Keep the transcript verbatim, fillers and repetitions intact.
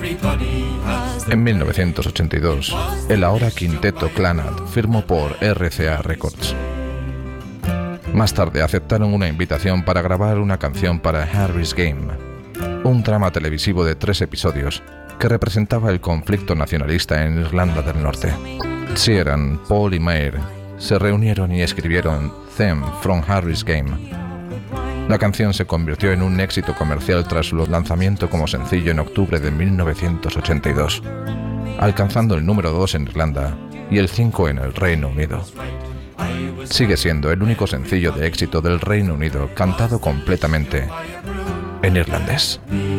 En mil novecientos ochenta y dos, el ahora quinteto Clannad firmó por R C A Records. Más tarde aceptaron una invitación para grabar una canción para Harry's Game, un drama televisivo de tres episodios que representaba el conflicto nacionalista en Irlanda del Norte. Sheeran, Paul y Mair se reunieron y escribieron Them from Harry's Game. La canción se convirtió en un éxito comercial tras su lanzamiento como sencillo en octubre de mil novecientos ochenta y dos, alcanzando el número dos en Irlanda y el cinco en el Reino Unido. Sigue siendo el único sencillo de éxito del Reino Unido cantado completamente en irlandés.